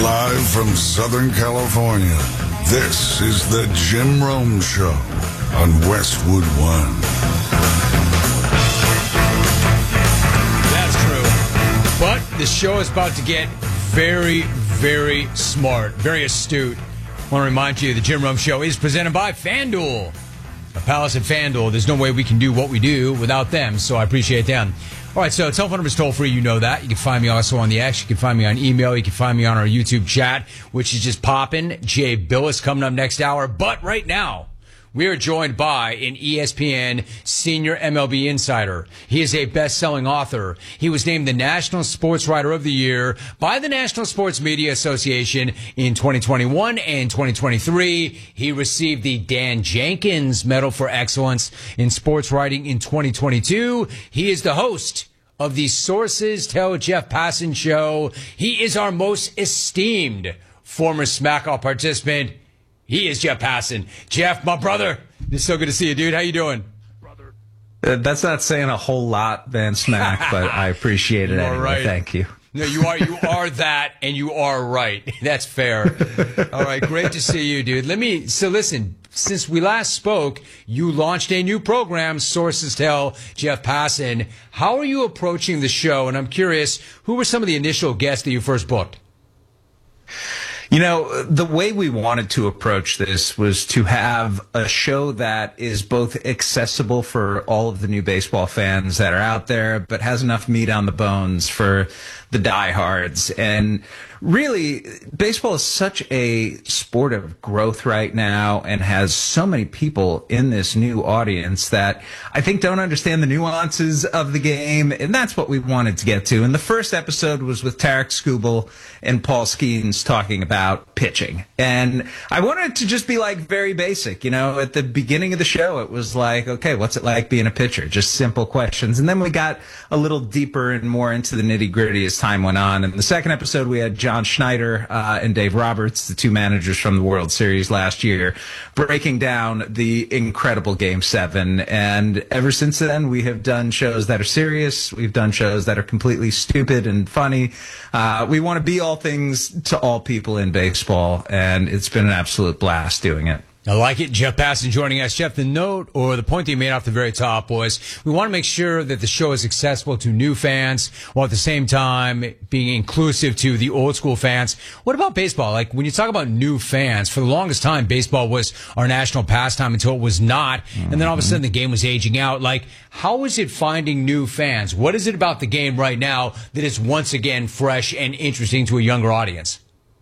Live from Southern California, this is the Jim Rome Show on Westwood One. That's true. But the show is about to get very, very smart, very astute. I want to remind you, the Jim Rome Show is presented by FanDuel. Our pals at FanDuel, there's no way we can do what we do without them, so I appreciate them. All right, so telephone number is toll free. You know that. You can find me also on the X. You can find me on email. You can find me on our YouTube chat, which is just popping. Jay Billis coming up next hour. But right now, we are joined by an ESPN senior MLB insider. He is a best-selling author. He was named the National Sports Writer of the Year by the National Sports Media Association in 2021 and 2023. He received the Dan Jenkins Medal for Excellence in Sports Writing in 2022. He is the host of the Sources Tell Jeff Passan show. He is our most esteemed former SmackOut participant. He is Jeff Passan. Jeff, my brother, it's so good to see you, dude. How you doing? That's not saying a whole lot, Van Smack, but I appreciate it anyway. Right. Thank you. No, you are that, and you are right. That's fair. All right, great to see you, dude. So listen, since we last spoke, you launched a new program, Sources Tell Jeff Passan. How are you approaching the show? And I'm curious, who were some of the initial guests that you first booked? You know, the way we wanted to approach this was to have a show that is both accessible for all of the new baseball fans that are out there, but has enough meat on the bones for the diehards. And really, baseball is such a sport of growth right now and has so many people in this new audience that I think don't understand the nuances of the game. And that's what we wanted to get to. And the first episode was with Tarek Skubal and Paul Skeens talking about pitching. And I wanted to just be like very basic. You know, at the beginning of the show, it was like, okay, what's it like being a pitcher? Just simple questions. And then we got a little deeper and more into the nitty gritty as time went on. And the second episode, we had John Schneider and Dave Roberts, the two managers from the World Series last year, breaking down the incredible Game 7. And ever since then, we have done shows that are serious. We've done shows that are completely stupid and funny. We want to be all things to all people in baseball, and it's been an absolute blast doing it. I like it. Jeff Passan joining us. Jeff, the note or the point that you made off the very top was we want to make sure that the show is accessible to new fans while at the same time being inclusive to the old school fans. What about baseball? Like when you talk about new fans, for the longest time, baseball was our national pastime until it was not. And then all of a sudden the game was aging out. Like, how is it finding new fans? What is it about the game right now that is once again fresh and interesting to a younger audience?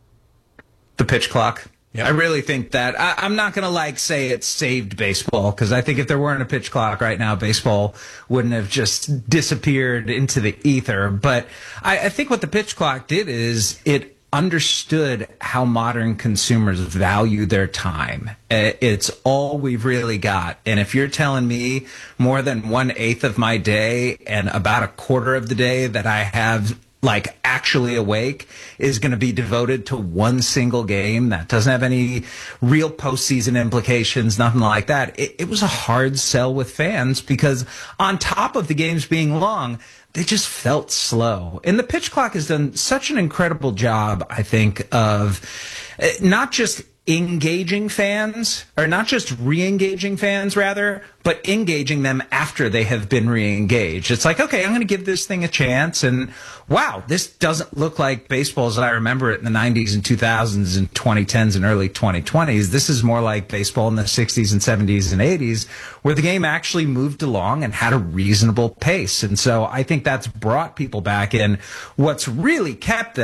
The pitch clock. Yep. I really think that I'm not going to say it saved baseball, because I think if there weren't a pitch clock right now, baseball wouldn't have just disappeared into the ether. But I think what the pitch clock did is it understood how modern consumers value their time. It's all we've really got. And if you're telling me more than 1/8 of my day and about a quarter of the day that I have actually awake is going to be devoted to one single game that doesn't have any real postseason implications, nothing like that. It was a hard sell with fans because on top of the games being long, they just felt slow. And the pitch clock has done such an incredible job, I think, of not just engaging fans, or not just re-engaging fans, rather, but engaging them after they have been re-engaged. It's like, okay, I'm going to give this thing a chance, and wow, this doesn't look like baseball as I remember it in the 90s and 2000s and 2010s and early 2020s. This is more like baseball in the 60s and 70s and 80s, where the game actually moved along and had a reasonable pace. And so I think that's brought people back in. What's really kept them